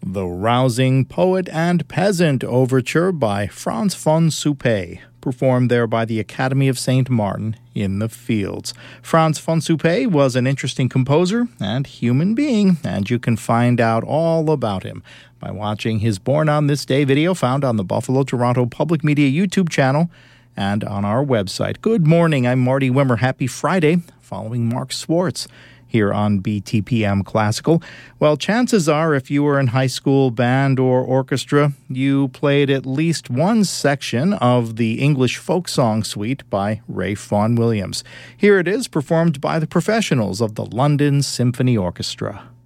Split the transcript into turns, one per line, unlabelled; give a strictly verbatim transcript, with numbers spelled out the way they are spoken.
The Rousing Poet and Peasant Overture by Franz von Suppé, performed there by the Academy of Saint Martin in the Fields. Franz von Suppé was an interesting composer and human being, and you can find out all about him by watching his Born on This Day video found on the Buffalo Toronto Public Media YouTube channel and on our website. Good morning, I'm Marty Wimmer. Happy Friday, following Mark Swartz here on B T P M Classical. Well, chances are if you were in high school band or orchestra, you played at least one section of the English folk song suite by Ralph Vaughan Williams. Here it is, performed by the professionals of the London Symphony Orchestra.